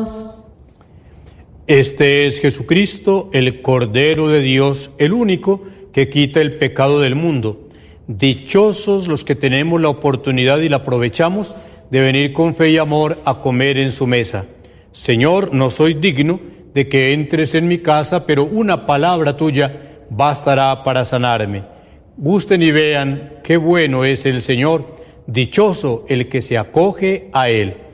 paz. Este es Jesucristo, el Cordero de Dios, el único que quita el pecado del mundo. Dichosos los que tenemos la oportunidad y la aprovechamos de venir con fe y amor a comer en su mesa. Señor, no soy digno de que entres en mi casa, pero una palabra tuya bastará para sanarme. Gusten y vean qué bueno es el Señor, dichoso el que se acoge a Él.